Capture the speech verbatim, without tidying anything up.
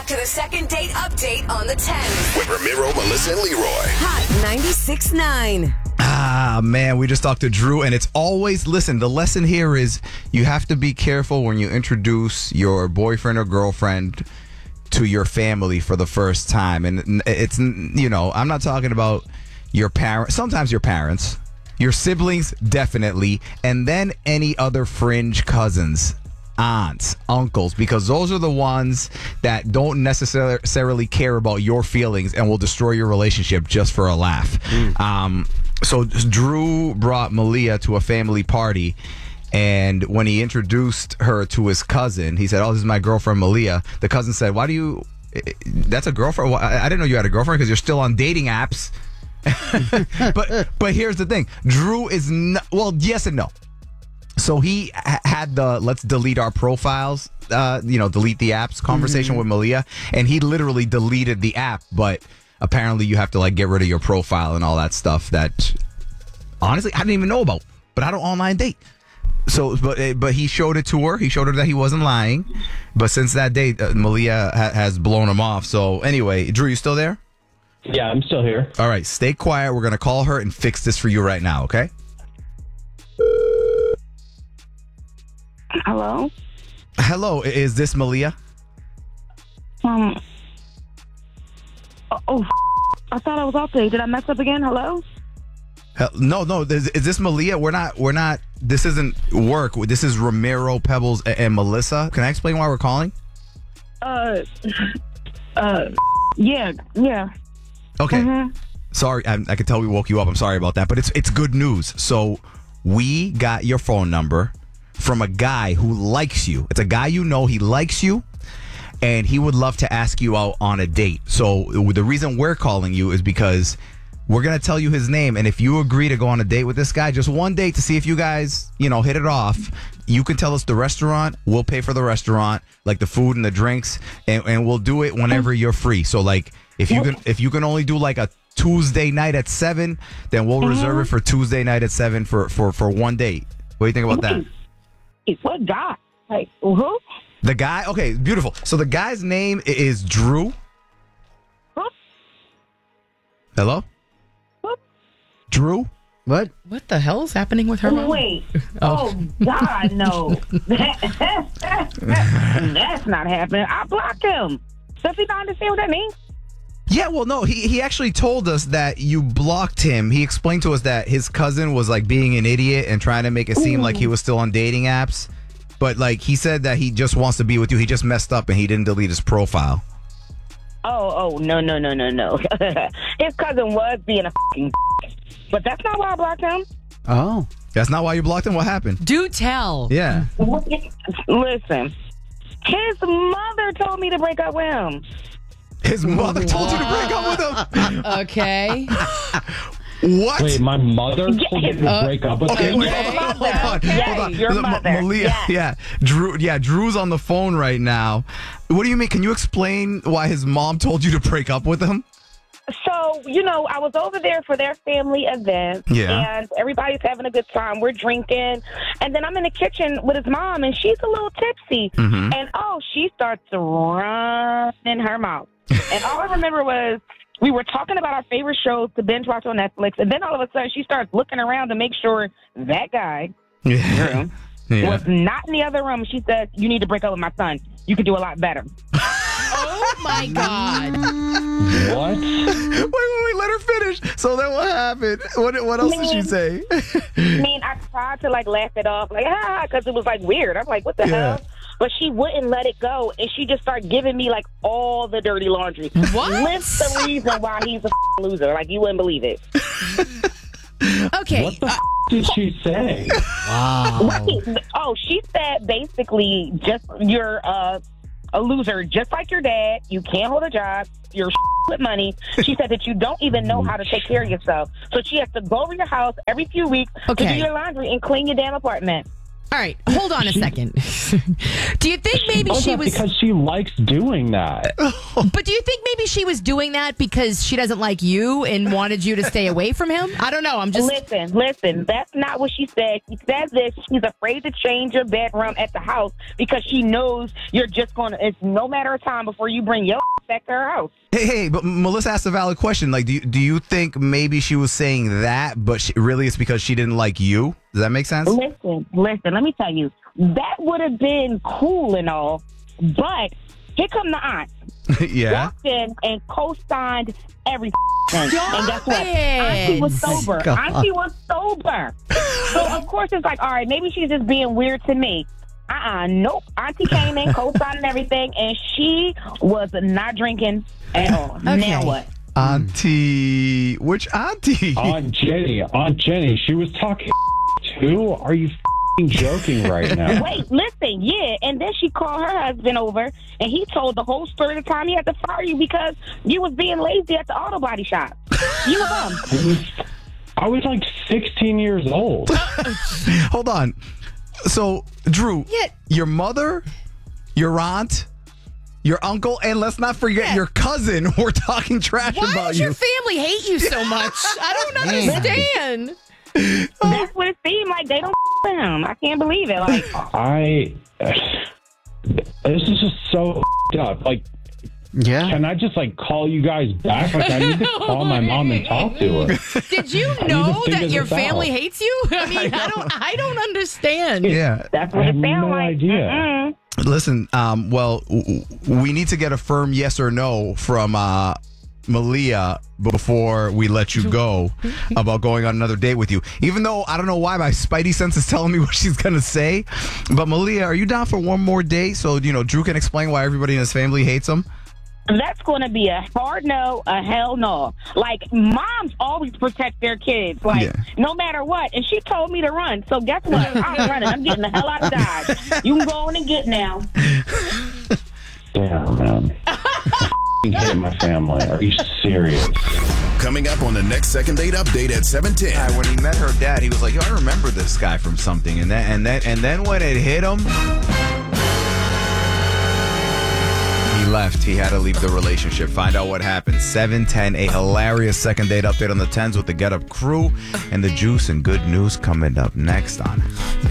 back to the second date update on the ten. With Ramiro, Melissa, and Leroy. Hot ninety-six point nine. Ah, man, we just talked to Drew, and it's always, listen, the lesson here is you have to be careful when you introduce your boyfriend or girlfriend to your family for the first time. And it's, you know, I'm not talking about your parents, sometimes your parents, your siblings, definitely, and then any other fringe cousins, aunts, uncles, because those are the ones that don't necessarily care about your feelings and will destroy your relationship just for a laugh. Mm. Um, so Drew brought Malia to a family party, and when he introduced her to his cousin, he said, "Oh, this is my girlfriend Malia." The cousin said, "Why do you, that's a girlfriend? I didn't know you had a girlfriend because you're still on dating apps." but but here's the thing. Drew is not, well, yes and no. So he ha- had the let's delete our profiles, uh, you know, delete the apps conversation mm-hmm. with Malia, and he literally deleted the app. But apparently you have to like get rid of your profile and all that stuff that honestly I didn't even know about, but I don't online date. So, but but he showed it to her. He showed her that he wasn't lying. But since that day, uh, Malia ha- has blown him off. So anyway, Drew, you still there? Yeah, I'm still here. All right, stay quiet. We're going to call her and fix this for you right now, okay? Hello? Hello, is this Malia? Um. Oh, I thought I was off today. Did I mess up again? Hello? Hell, no, no. Is, is this Malia? We're not, we're not, this isn't work. This is Ramiro, Pebbles, and, and Melissa. Can I explain why we're calling? Uh, uh, yeah, yeah. Okay. Mm-hmm. Sorry, I, I can tell we woke you up. I'm sorry about that, but it's it's good news. So we got your phone number from a guy who likes you. It's a guy you know. He likes you, and he would love to ask you out on a date. So the reason we're calling you is because we're going to tell you his name, and if you agree to go on a date with this guy, just one date to see if you guys, you know, hit it off, you can tell us the restaurant. We'll pay for the restaurant, like the food and the drinks, and, and we'll do it whenever you're free. So, like, if you can if you can only do, like, a Tuesday night at seven, then we'll reserve it for Tuesday night at seven for, for, for one date. What do you think about that? What guy? Like, who? The guy? Okay, beautiful. So the guy's name is Drew. Huh? Hello? What? Drew? What? What the hell is happening with her mom? Wait. Oh, God, no. That's not happening. I blocked him. Does he not understand what that means? Yeah, well, no, he, he actually told us that you blocked him. He explained to us that his cousin was, like, being an idiot and trying to make it seem Ooh. like he was still on dating apps. But, like, he said that he just wants to be with you. He just messed up and he didn't delete his profile. Oh, oh, no, no, no, no, no. His cousin was being a fucking but that's not why I blocked him. Oh. That's not why you blocked him? What happened? Do tell. Yeah. Listen, his mother told me to break up with him. His mother told you to break up with him? Okay. What? Wait, my mother told you to uh, break up with okay, him? wait, hold on, hold on. Yes, hold on. your Ma- mother. Malia, Yes. yeah. Drew, yeah, Drew's on the phone right now. What do you mean? Can you explain why his mom told you to break up with him? So, you know, I was over there for their family event, yeah. and everybody's having a good time. We're drinking, and then I'm in the kitchen with his mom, and she's a little tipsy. Mm-hmm. And, oh, she starts to run in her mouth. And all I remember was we were talking about our favorite shows to binge watch on Netflix, and then all of a sudden she starts looking around to make sure that guy yeah. Yeah. was not in the other room. She said, "You need to break up with my son. You could do a lot better." Oh, my God. What? Wait, wait, wait, let her finish. So then what happened? What What else did she say? I mean, I tried to, like, laugh it off, like, ah, because it was, like, weird. I'm like, what the yeah. hell? But she wouldn't let it go, and she just started giving me, like, all the dirty laundry. What? List the reason why he's a loser. Like, you wouldn't believe it. Okay. What the f- did she say? Wow. Right. Oh, she said basically just you're uh, a loser, just like your dad. You can't hold a job. You're with money. She said that you don't even know how to take care of yourself. So she has to go over your house every few weeks Okay. to do your laundry and clean your damn apartment. All right, hold on a second. Do you think maybe does she that was? because she likes doing that. But do you think maybe she was doing that because she doesn't like you and wanted you to stay away from him? I don't know. I'm just. Listen, listen. That's not what she said. She said this. She's afraid to change your bedroom at the house because she knows you're just going to. It's no matter of time before you bring your back to her house. Hey, hey, but Melissa asked a valid question. Like, do you, do you think maybe she was saying that, but she, really it's because she didn't like you? Does that make sense? Listen, listen. Let me tell you, that would have been cool and all, but here come the aunt. Yeah. Walked in and co-signed everything. And guess what? it. Auntie was sober. God. Auntie was sober. So, of course, it's like, all right, maybe she's just being weird to me. Uh-uh, nope. Auntie came in, co-signed and everything, and she was not drinking at all. Okay. Now what? Auntie. Which auntie? Aunt Jenny, Aunt Jenny, she was talking too? Are you f***ing joking right now? Wait, listen, yeah. And then she called her husband over, and he told the whole story of the time he had to fire you because you was being lazy at the auto body shop. You were bum. I was like sixteen years old. Hold on. So, Drew, Yeah. your mother, your aunt, your uncle, and let's not forget Yeah. your cousin were talking trash Why about does you. your family hate you so much? I don't understand. That's what it seemed like. They don't with him. I can't believe it. Like, I. This is just so f***ed up. Like, Yeah. can I just like call you guys back? Like, I need to call my mom and talk to her. Did you to know figure that your this out. family hates you? I mean, I, don't. I don't understand. Yeah. that's I what have it sounded no like. idea. Mm-mm. Listen, um, well, w- w- we need to get a firm yes or no from uh, Malia before we let you go about going on another date with you. Even though I don't know why my spidey sense is telling me what she's going to say. But Malia, are you down for one more date so, you know, Drew can explain why everybody in his family hates him? That's going to be a hard no, a hell no. Like, moms always protect their kids, like, Yeah. no matter what. And she told me to run. So guess what? I'm running. I'm getting the hell out of Dodge. You can go on and get now. Damn, man. I f***ing hate my family. Are you serious? Coming up on the next second date update at seven ten. Yeah, when he met her dad, he was like, "Yo, I remember this guy from something," and then and then and then when it hit him, he left. He had to leave the relationship. Find out what happened. seven ten, a hilarious second date update on the tens with the Get Up crew and the juice and good news coming up next on